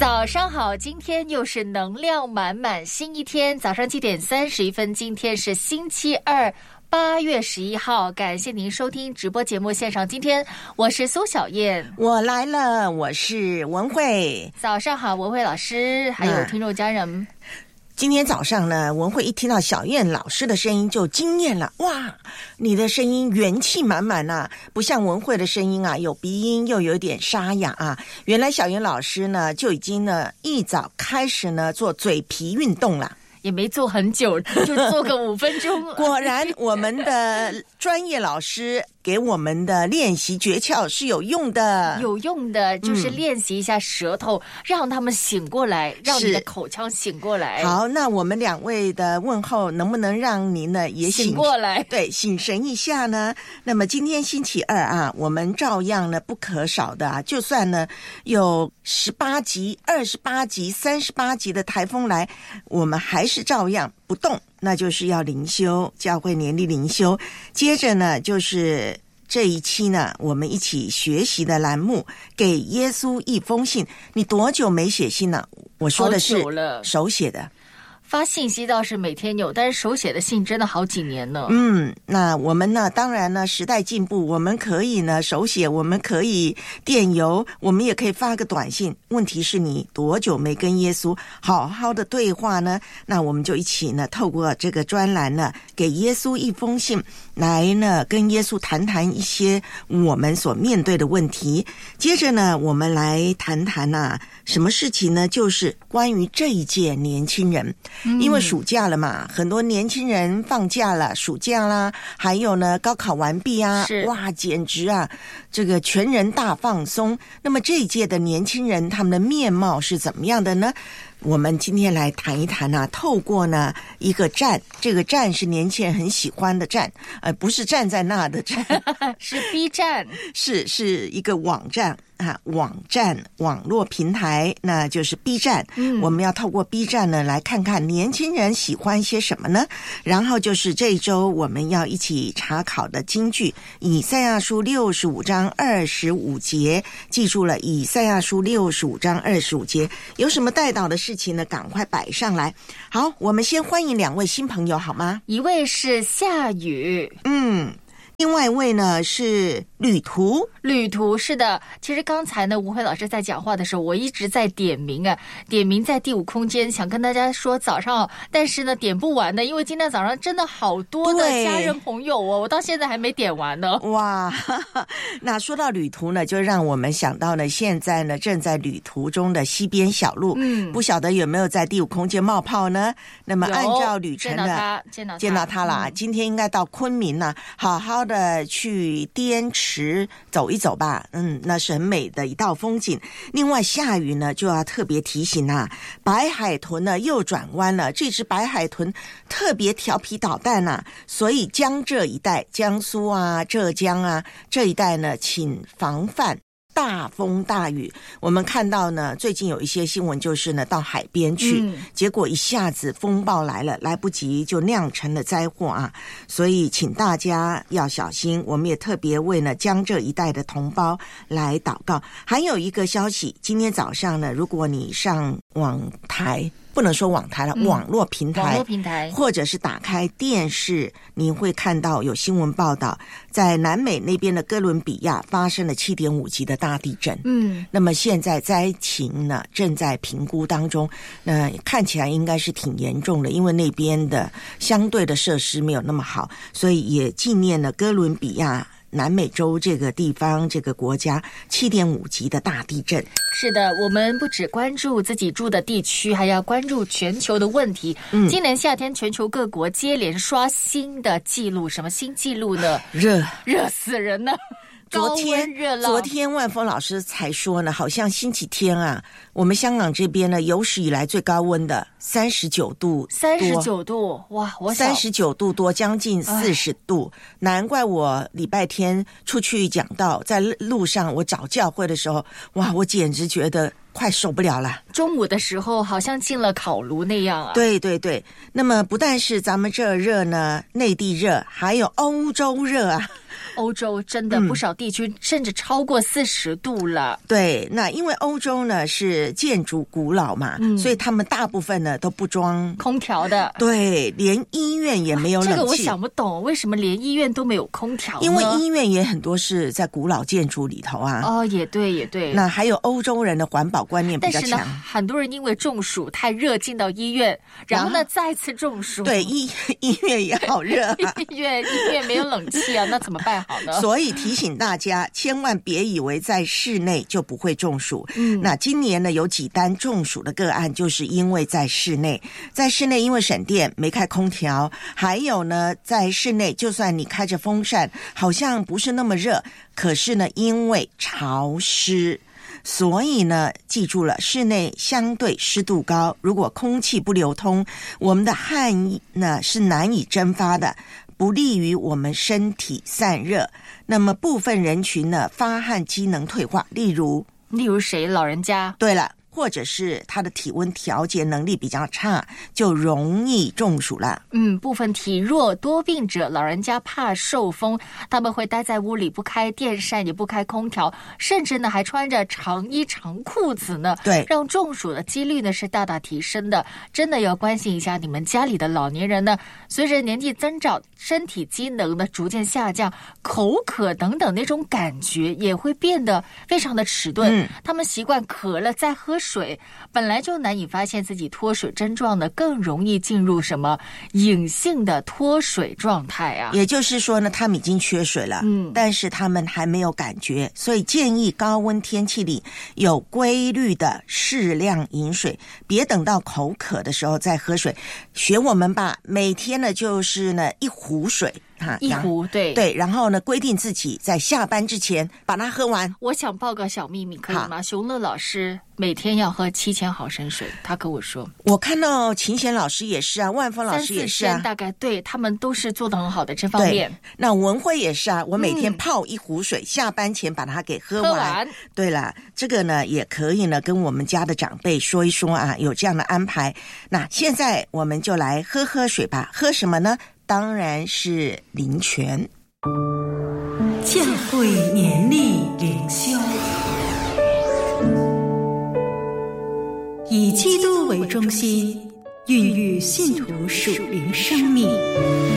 早上好，今天又是能量满满新一天，早上7点31分，今天是星期二，8月11号，感谢您收听直播节目线上。今天我是苏小燕， 我来了，我是文慧。 早上好，文慧老师，还有听众家人。 今天早上呢，文慧一听到小燕老师的声音就惊艳了，哇，你的声音元气满满啊，不像文慧的声音啊，有鼻音又有点沙哑啊。原来小燕老师呢就已经呢一早开始呢做嘴皮运动了。 也没做很久，就做个5分钟。 果然我们的专业老师给我们的练习诀窍是有用的， 有用的，就是练习一下舌头，让他们醒过来，让你的口腔醒过来。 好，那我们两位的问候能不能让您呢也醒过来？对， 醒神一下呢？那么今天星期二啊，我们照样呢不可少的啊，就算呢有18级、28级、38级的台风来，我们还是照样不动，那就是要灵修，教会年历灵修。接着呢就是这一期呢我们一起学习的栏目，给耶稣一封信。你多久没写信了？我说的是手写的。 发信息倒是每天有，但是手写的信真的好几年了。 那我们呢，当然呢，时代进步，我们可以呢手写，我们可以电邮，我们也可以发个短信。问题是你多久没跟耶稣好好的对话呢？那我们就一起呢，透过这个专栏呢，给耶稣一封信，来呢跟耶稣谈谈一些我们所面对的问题。接着呢，我们来谈谈啊，什么事情呢？就是关于这一届年轻人。因为暑假了嘛，很多年轻人放假了，暑假啦，还有呢高考完毕啊，哇，简直啊，这个全人大放松。那么这一届的年轻人，他们的面貌是怎么样的呢？我们今天来谈一谈啊，透过呢一个站，这个站是年轻人很喜欢的站，不是站在那的站， 是 B 站， 是一个网站啊，网络平台，那就是 B 站。我们要透过 B 站呢来看看年轻人喜欢些什么呢？然后就是这一周我们要一起查考的金句，以赛亚书65章25节，记住了，以赛亚书65章25节，有什么带导的事情呢？赶快摆上来。好，我们先欢迎2位新朋友好吗？ 一位是夏雨， 另外一位呢是旅途。 是的，其实刚才呢吴慧老师在讲话的时候，我一直在点名在第5空间，想跟大家说早上好，但是呢点不完的，因为今天早上真的好多的家人朋友哦，我到现在还没点完呢。 哇，那说到旅途呢，就让我们想到呢，现在呢正在旅途中的西边小路，不晓得有没有在第5空间冒泡呢？那么按照旅程的见到他了，今天应该到昆明呢，好好的去滇池走一走吧，那是很美的一道风景。另外下雨呢就要特别提醒啊，白海豚呢又转弯了，这只白海豚特别调皮捣蛋啊，所以江浙一带，江苏啊、浙江啊这一带呢，请防范大风大雨。我们看到呢，最近有一些新闻就是呢，到海边去，结果一下子风暴来了，来不及就酿成了灾祸啊！所以请大家要小心。我们也特别为呢江浙一带的同胞来祷告。还有一个消息，今天早上呢，如果你上网台，不能说网台了，网络平台，或者是打开电视，你会看到有新闻报道，在南美那边的哥伦比亚发生了7.5级的大地震。那么现在灾情呢正在评估当中，看起来应该是挺严重的，因为那边的相对的设施没有那么好，所以也纪念了哥伦比亚南美洲这个地方这个国家7.5级的大地震。 是的，我们不只关注自己住的地区，还要关注全球的问题。今年夏天全球各国接连刷新的记录，什么新记录呢？热死人了。 昨天万峰老师才说呢，好像星期天啊，我们香港这边呢有史以来最高温的39度哇，我 39度多，将近40度。难怪我礼拜天出去讲道，在路上我找教会的时候，哇，我简直觉得快受不了了。 中午的时候好像进了烤炉那样啊。 对对对，那么不但是咱们这儿热呢，内地热，还有欧洲热啊。 欧洲真的不少地区甚至超过40度了。 对，那因为欧洲呢是建筑古老嘛，所以他们大部分呢都不装空调的。 对，连医院也没有冷气。 这个我想不懂，为什么连医院都没有空调呢？ 因为医院也很多是在古老建筑里头啊。 哦，也对也对。 那还有欧洲人的环保观念比较强。 但是呢，很多人因为中暑太热进到医院，然后呢再次中暑。 对，医院也好热啊。 医院没有冷气啊，那怎么办好呢？ 所以提醒大家，千万别以为在室内就不会中暑。那今年呢，有几单中暑的个案，就是因为在室内因为省电没开空调，还有呢，在室内就算你开着风扇，好像不是那么热，可是呢，因为潮湿。所以呢，记住了，室内相对湿度高，如果空气不流通，我们的汗呢是难以蒸发的，不利于我们身体散热。那么部分人群呢，发汗机能退化，例如谁？老人家。 对了，或者是他的体温调节能力比较差，就容易中暑了。 部分体弱多病者，老人家怕受风，他们会待在屋里，不开电扇，也不开空调，甚至呢还穿着长衣长裤子呢。 对， 让中暑的几率呢是大大提升的。真的要关心一下你们家里的老年人呢，随着年纪增长，身体机能呢逐渐下降，口渴等等那种感觉也会变得非常的迟钝。他们习惯渴了再喝水，本来就难以发现自己脱水症状呢，更容易进入什么隐性的脱水状态啊。 也就是说呢，他们已经缺水了，但是他们还没有感觉，所以建议高温天气里有规律的适量饮水，别等到口渴的时候再喝水。学我们吧，每天呢就是呢1壶水。 1壶， 对，然后呢，规定自己在下班之前把它喝完。 我想报个小秘密，可以吗？熊乐老师每天要喝7000毫升水，他跟我说。 我看到秦贤老师也是啊，万峰老师也是啊， 大概对他们都是做得很好的这方面。 那文慧也是啊，我每天泡1壶水，下班前把它给喝完。对了，这个呢也可以呢跟我们家的长辈说一说啊，有这样的安排。那现在我们就来喝水吧，喝什么呢？当然是灵泉。 教会年历灵修，以基督为中心，孕育信徒属灵生命。